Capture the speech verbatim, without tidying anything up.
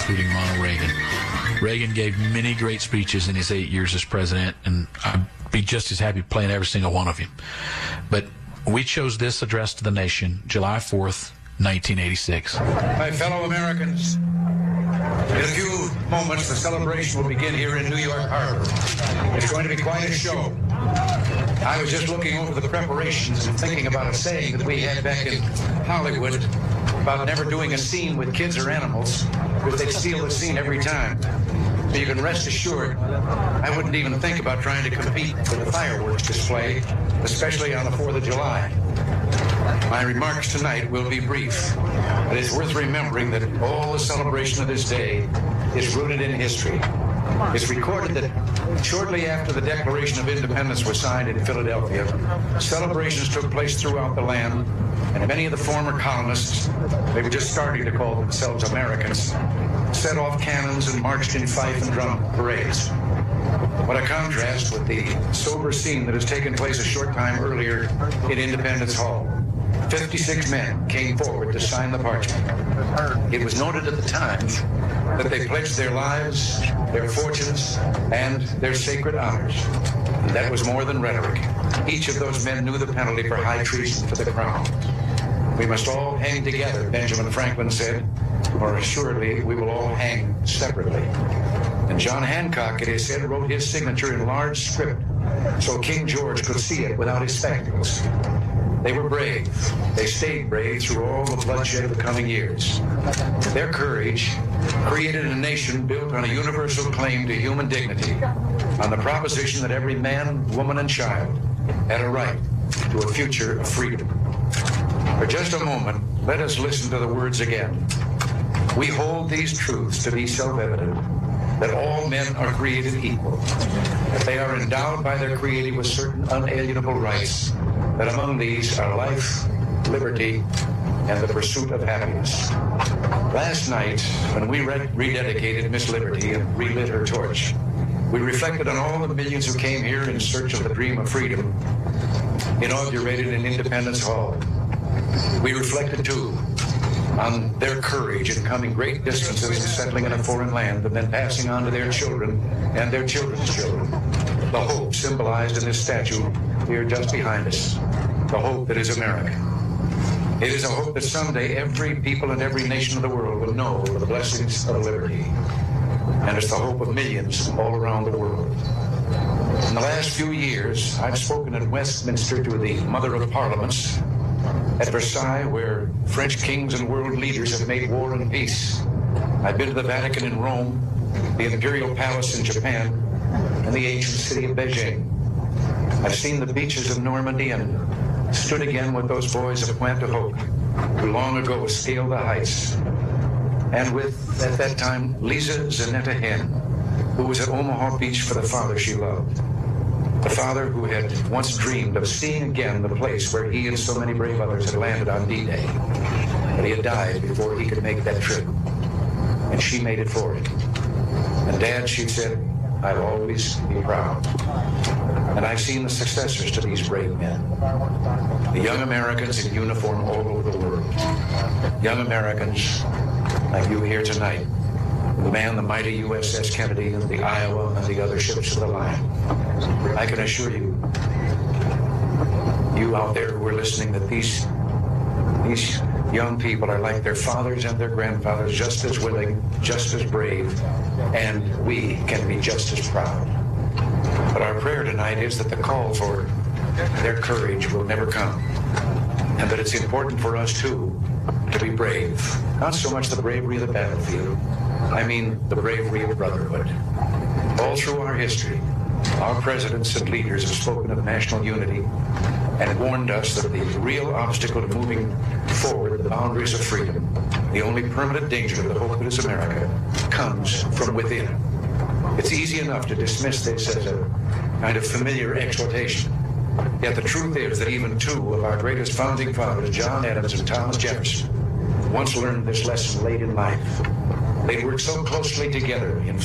including Ronald Reagan. Reagan gave many great speeches in his eight years as president, and I'd be just as happy playing every single one of them. But we chose this address to the nation, July fourth, nineteen eighty-six. My fellow Americans, in a few moments, the celebration will begin here in New York Harbor. It's going to be quite a show. I was just looking over the preparations and thinking about a saying that we had back in Hollywood about never doing a scene with kids or animals because they'd steal the scene every time. So you can rest assured, I wouldn't even think about trying to compete with the fireworks display, especially on the fourth of July. My remarks tonight will be brief, but it's worth remembering that all the celebration of this day is rooted in history. It's recorded that shortly after the Declaration of Independence was signed in Philadelphia, celebrations took place throughout the land, and many of the former colonists, they were just starting to call themselves Americans, set off cannons and marched in fife and drum parades. What a contrast with the sober scene that has taken place a short time earlier in Independence Hall. fifty-six men came forward to sign the parchment. It was noted at the time that they pledged their lives, their fortunes, and their sacred honors. And that was more than rhetoric. Each of those men knew the penalty for high treason for the crown. We must all hang together, Benjamin Franklin said, or assuredly we will all hang separately. And John Hancock, it is said, wrote his signature in large script so King George could see it without his spectacles. They were brave. They stayed brave through all the bloodshed of the coming years. Their courage created a nation built on a universal claim to human dignity, on the proposition that every man, woman, and child had a right to a future of freedom. For just a moment, let us listen to the words again. We hold these truths to be self-evident, that all men are created equal, that they are endowed by their Creator with certain unalienable rights, that among these are life, liberty, and the pursuit of happiness. Last night, when we re- rededicated Miss Liberty and relit her torch, we reflected on all the millions who came here in search of the dream of freedom, inaugurated in Independence Hall. We reflected, too, on their courage in coming great distances and settling in a foreign land and then passing on to their children and their children's children. The hope symbolized in this statue here just behind us, the hope that is America. It is a hope that someday every people and every nation of the world will know the blessings of liberty. And it's the hope of millions all around the world. In the last few years, I've spoken at Westminster to the Mother of Parliaments, at Versailles, where French kings and world leaders have made war and peace. I've been to the Vatican in Rome, the Imperial Palace in Japan, and the ancient city of Beijing. I've seen the beaches of Normandy and stood again with those boys of Pointe du Hoc, who long ago scaled the heights. And with, at that time, Lisa Zanetta Hen, who was at Omaha Beach for the father she loved. The father who had once dreamed of seeing again the place where he and so many brave others had landed on D-Day. But he had died before he could make that trip. And she made it for him. And Dad, she said, I'll always be proud. And I've seen the successors to these brave men. The young Americans in uniform all over the world. Young Americans like you here tonight, who manned the mighty U S S Kennedy and the Iowa and the other ships of the line. I can assure you, you out there who are listening, that these, these young people are like their fathers and their grandfathers, just as willing, just as brave, and we can be just as proud. But our prayer tonight is that the call for their courage will never come, and that it's important for us, too, to be brave. Not so much the bravery of the battlefield, I mean the bravery of brotherhood. All through our history, our presidents and leaders have spoken of national unity and warned us that the real obstacle to moving forward the boundaries of freedom, the only permanent danger of the hope that is America, comes from within. It's easy enough to dismiss this as a kind of familiar exhortation. Yet the truth is that even two of our greatest founding fathers, John Adams and Thomas Jefferson, once learned this lesson late in life. They worked so closely together in